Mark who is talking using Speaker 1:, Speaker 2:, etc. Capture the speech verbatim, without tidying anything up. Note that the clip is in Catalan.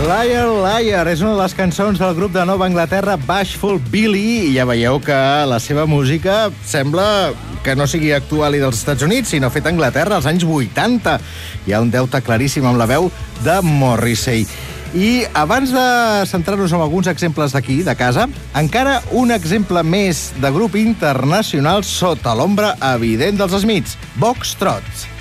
Speaker 1: Liar, Liar és una de les cançons del grup de Nova Anglaterra Bashful Billy, i ja veieu que la seva música sembla que no sigui actual i dels Estats Units, sinó feta a Anglaterra als anys vuitanta. Hi ha un deute claríssim amb la veu de Morrissey. I abans de centrar-nos en alguns exemples d'aquí, de casa, encara un exemple més de grup internacional sota l'ombra evident dels Smiths, Foxtrot.